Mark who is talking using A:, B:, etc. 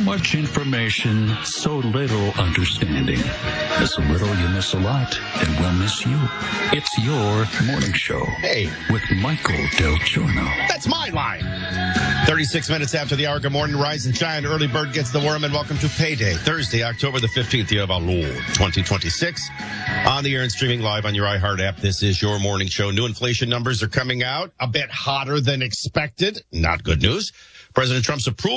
A: much information, so little understanding. Miss a little, you miss a lot, and we'll miss you. It's your morning show.
B: Hey.
A: With Michael Del Giorno.
B: That's my line. 36 minutes after the hour. Good morning, rise and shine. Early bird gets the worm, and welcome to Payday, Thursday, October the 15th, year of our Lord, 2026. On the air and streaming live on your iHeart app, this is your morning show. New inflation numbers are coming out a bit hotter than expected. Not good news. President Trump's approval